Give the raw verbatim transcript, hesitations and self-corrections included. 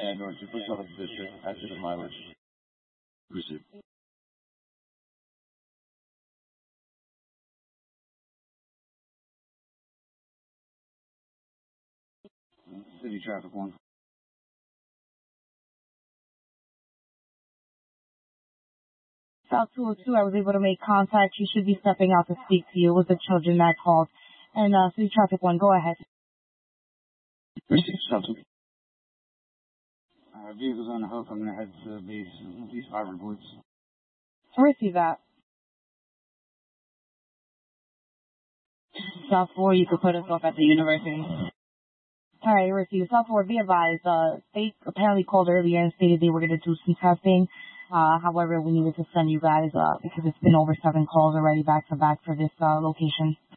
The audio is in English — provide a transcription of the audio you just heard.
and or to Police Officer District as is mileage. Received. City Traffic One. South two oh two, I was able to make contact. She should be stepping out to speak to you. It was the children that called. And uh, City Traffic One, go ahead. Received. South two. Uh, vehicles on the hook. I'm gonna head to base. These five reports. Receive that. South four, you could put us off at the university. All right, receive. South four, be advised. Uh, they apparently called earlier and stated they were going to do some testing. Uh, however, we needed to send you guys, uh, because it's been over seven calls already back to back for this, uh, location.